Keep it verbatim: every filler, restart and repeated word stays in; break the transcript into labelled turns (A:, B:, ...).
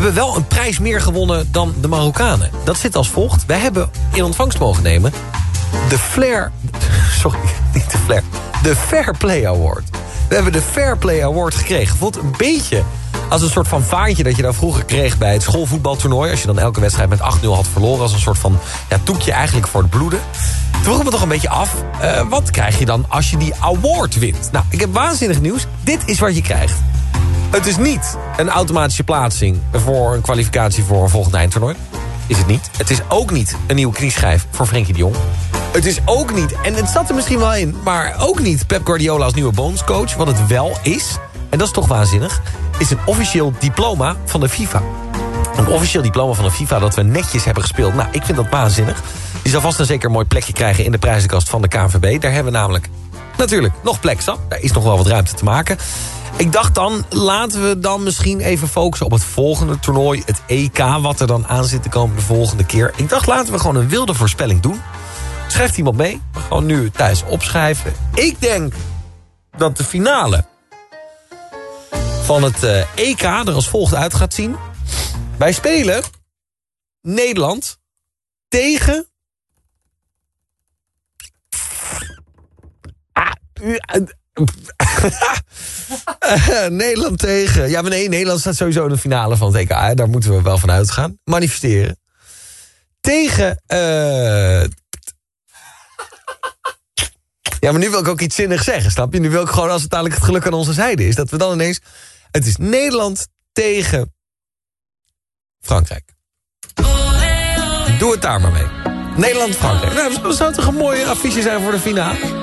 A: hebben wel een prijs meer gewonnen dan de Marokkanen. Dat zit als volgt. Wij hebben in ontvangst mogen nemen de Flair... Sorry, niet de Flair. De Fair Play Award. We hebben de Fair Play Award gekregen. Voelt een beetje als een soort van vaantje dat je dan vroeger kreeg bij het schoolvoetbaltoernooi. Als je dan elke wedstrijd met acht nul had verloren. Als een soort van ja, toekje eigenlijk voor het bloeden. Toen vroeg ik me toch een beetje af. Uh, wat krijg je dan als je die award wint? Nou, ik heb waanzinnig nieuws. Dit is wat je krijgt. Het is niet een automatische plaatsing voor een kwalificatie voor een volgend eindtoernooi. Is het niet. Het is ook niet een nieuwe knieschijf voor Frenkie de Jong. Het is ook niet, en het zat er misschien wel in, maar ook niet Pep Guardiola als nieuwe bondscoach. Wat het wel is, en dat is toch waanzinnig, is een officieel diploma van de FIFA. Een officieel diploma van de FIFA dat we netjes hebben gespeeld. Nou, ik vind dat waanzinnig. Die zal vast een zeker mooi plekje krijgen in de prijzenkast van de K N V B. Daar hebben we namelijk natuurlijk nog plek zat. Daar is nog wel wat ruimte te maken. Ik dacht dan, laten we dan misschien even focussen op het volgende toernooi. Het E K, wat er dan aan zit te komen de volgende keer. Ik dacht, laten we gewoon een wilde voorspelling doen. Schrijft iemand mee. We gewoon nu thuis opschrijven. Ik denk dat de finale van het uh, E K er als volgt uit gaat zien. Wij spelen Nederland tegen... Ah, uh, uh, Nederland tegen... Ja, maar nee, Nederland staat sowieso in de finale van het E K. Hè? Daar moeten we wel van uitgaan. Manifesteren. Tegen... Uh... Ja, maar nu wil ik ook iets zinnigs zeggen, snap je? Nu wil ik gewoon, als het dadelijk het geluk aan onze zijde is... dat we dan ineens... Het is Nederland tegen Frankrijk. Doe het daar maar mee. Nederland-Frankrijk. Nou, dat zou toch een mooie affiche zijn voor de finale?